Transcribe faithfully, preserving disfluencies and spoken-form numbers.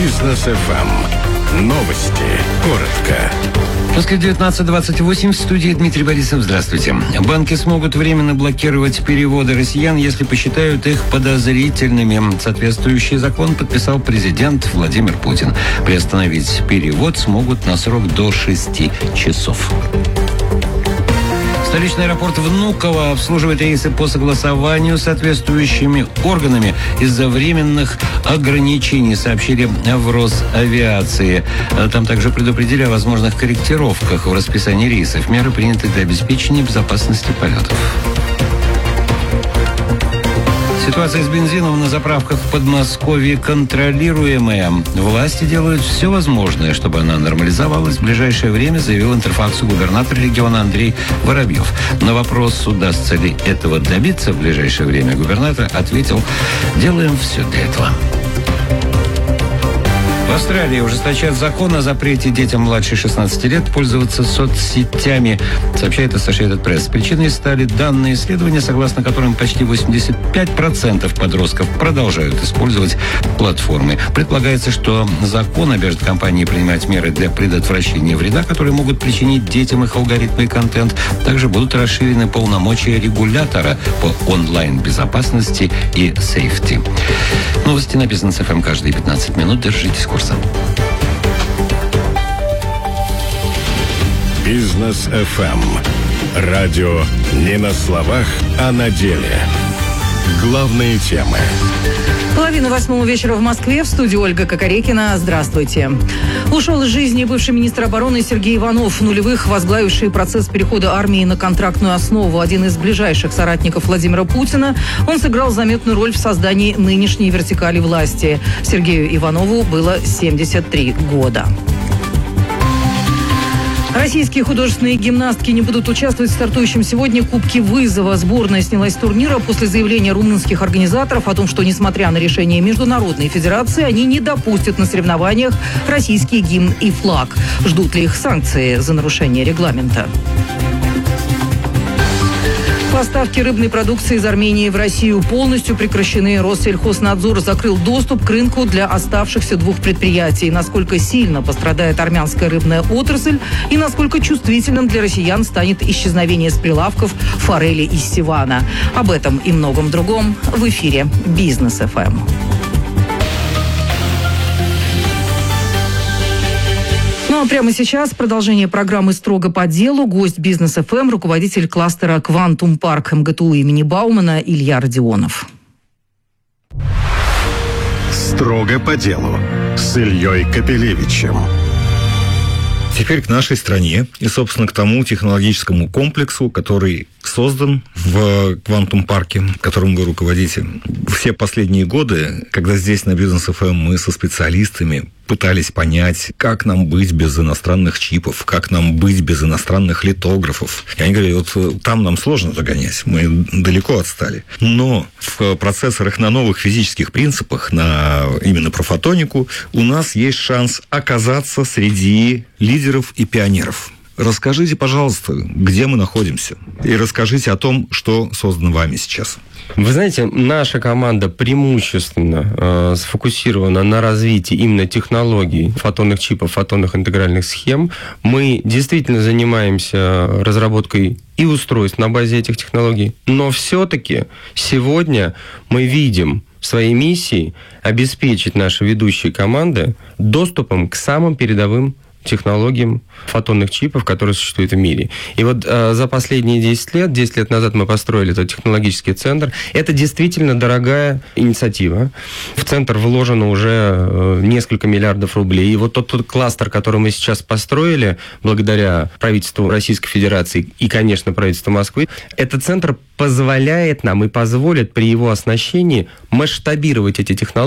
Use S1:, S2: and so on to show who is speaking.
S1: Бизнес эф эм. Новости. Коротко.
S2: После девятнадцать двадцать восемь в студии Дмитрий Борисов. Здравствуйте. Банки смогут временно блокировать переводы россиян, если посчитают их подозрительными. Соответствующий закон подписал президент Владимир Путин. Приостановить перевод смогут на срок до шести часов. Столичный аэропорт Внуково обслуживает рейсы по согласованию с соответствующими органами из-за временных ограничений, сообщили в Росавиации. Там также предупредили о возможных корректировках в расписании рейсов. Меры приняты для обеспечения безопасности полетов. Ситуация с бензином на заправках в Подмосковье контролируемая. Власти делают все возможное, чтобы она нормализовалась в ближайшее время, заявил Интерфаксу губернатор региона Андрей Воробьев. На вопрос, удастся ли этого добиться в ближайшее время, губернатор ответил: делаем все для этого. В Австралии ужесточат закон о запрете детям младше шестнадцати лет пользоваться соцсетями, сообщает Associated Press. Причиной стали данные исследования, согласно которым почти восемьдесят пять процентов подростков продолжают использовать платформы. Предполагается, что закон обяжет компании принимать меры для предотвращения вреда, которые могут причинить детям их алгоритмы и контент. Также будут расширены полномочия регулятора по онлайн-безопасности и сейфти. Новости на Бизнес эф эм каждые пятнадцать минут. Держитесь курса.
S1: Бизнес эф эм. Радио не на словах, а на деле. Главные темы.
S3: Половина восьмого вечера в Москве. В студии Ольга Кокорекина. Здравствуйте. Ушел из жизни бывший министр обороны Сергей Иванов, в нулевых возглавивший процесс перехода армии на контрактную основу. Один из ближайших соратников Владимира Путина. Он сыграл заметную роль в создании нынешней вертикали власти. Сергею Иванову было семьдесят три года. Российские художественные гимнастки не будут участвовать в стартующем сегодня Кубке вызова. Сборная снялась с турнира после заявления румынских организаторов о том, что, несмотря на решение Международной Федерации, они не допустят на соревнованиях российский гимн и флаг. Ждут ли их санкции за нарушение регламента? Поставки рыбной продукции из Армении в Россию полностью прекращены. Россельхознадзор закрыл доступ к рынку для оставшихся двух предприятий. Насколько сильно пострадает армянская рыбная отрасль и насколько чувствительным для россиян станет исчезновение с прилавков форели из Севана. Об этом и многом другом в эфире Бизнес эф эм. Ну а прямо сейчас продолжение программы «Строго по делу». Гость Бизнес эф эм, руководитель кластера «Квантум Парк» эм гэ тэ у имени Баумана Илья Родионов.
S1: «Строго по делу» с Ильей Капелевичем.
S4: Теперь к нашей стране и, собственно, к тому технологическому комплексу, который создан в Квантум-парке, которым вы руководите. Все последние годы, когда здесь на Бизнес эф эм мы со специалистами пытались понять, как нам быть без иностранных чипов, как нам быть без иностранных литографов. И они говорили, вот там нам сложно догонять, мы далеко отстали. Но в процессорах на новых физических принципах, на именно про фотонику, у нас есть шанс оказаться среди лидеров и пионеров. Расскажите, пожалуйста, где мы находимся, и расскажите о том, что создано вами сейчас.
S5: Вы знаете, наша команда преимущественно э, сфокусирована на развитии именно технологий фотонных чипов, фотонных интегральных схем. Мы действительно занимаемся разработкой и устройств на базе этих технологий, но все-таки сегодня мы видим своей миссией обеспечить наши ведущие команды доступом к самым передовым технологиям фотонных чипов, которые существуют в мире. И вот э, за последние десять лет, десять лет назад мы построили этот технологический центр. Это действительно дорогая инициатива. В центр вложено уже э, несколько миллиардов рублей. И вот тот, тот кластер, который мы сейчас построили, благодаря правительству Российской Федерации и, конечно, правительству Москвы, этот центр позволяет нам и позволит при его оснащении масштабировать эти технологии